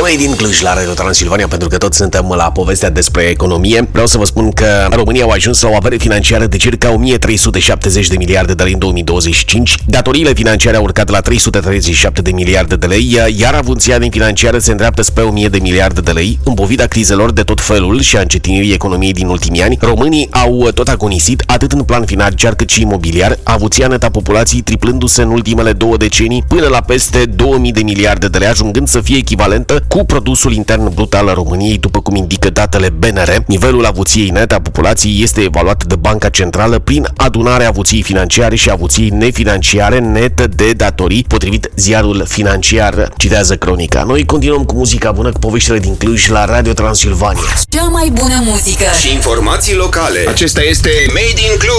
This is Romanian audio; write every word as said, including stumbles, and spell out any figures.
Made in Cluj la Radio Transilvania, pentru că toți suntem la povestea despre economie. Vreau să vă spun că România au ajuns la o avere financiară de circa o mie trei sute șaptezeci de miliarde de lei în două mii douăzeci și cinci. Datoriile financiare au urcat la trei sute treizeci și șapte de miliarde de lei, iar avunția din financiară se îndreaptă spre o mie de miliarde de lei. În pofida crizelor de tot felul și a încetinirii economiei din ultimii ani, românii au tot agonisit, atât în plan financiar cât și imobiliar, avuția neta populației triplându-se în ultimele două decenii până la peste două mii de miliarde de lei, ajungând să fie echivalentă cu produsul intern brut al României, după cum indică datele B N R. Nivelul avuției net a populației este evaluat de Banca Centrală prin adunarea avuției financiare și avuției nefinanciare net de datorii, potrivit ziarul Financiar, citează Cronica. Noi continuăm cu muzica bună, cu poveștile din Cluj la Radio Transilvania. Cea mai bună muzică și informații locale. Acesta este Made in Cluj.